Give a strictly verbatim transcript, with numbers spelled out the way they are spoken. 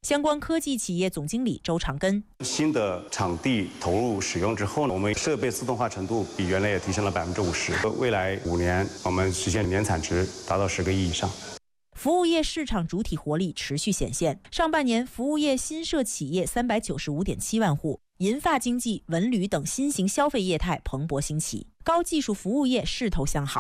相关科技企业总经理周长根： 新的场地投入使用之后呢，我们设备自动化程度比原来也提升了百分之五十。未来五年，我们实现年产值达到十个亿以上。 服务业市场主体活力持续显现，上半年服务业新设企业三百九十五点七万户，银发经济、文旅等新型消费业态蓬勃兴起，高技术服务业势头向好。